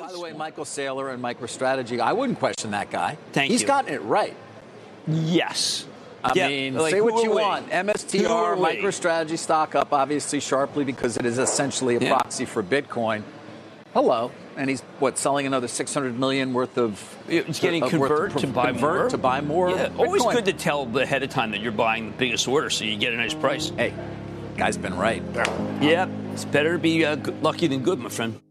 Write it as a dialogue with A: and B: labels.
A: By the way, Michael Saylor and MicroStrategy, I wouldn't question that guy.
B: He's
A: gotten it right.
B: Yes.
A: I mean, say what you want. MSTR, MicroStrategy stock up obviously sharply because it is essentially a proxy for Bitcoin. Hello. And he's, selling another $600 million worth of...
B: It's getting convert to buy more. Yeah,
A: Bitcoin.
B: Always good to tell ahead of time that you're buying the biggest order so you get a nice price.
A: Hey, guy's been right.
B: Yeah, it's better to be lucky than good, my friend.